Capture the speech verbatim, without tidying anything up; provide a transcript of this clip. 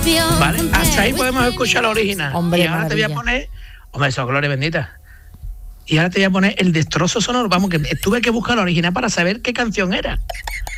¿Vale? Hasta ahí podemos escuchar la original. Hombre, y ahora maravilla. te voy a poner... Hombre, eso, gloria bendita. Y ahora te voy a poner el destrozo sonoro. Vamos, que tuve que buscar la original para saber qué canción era.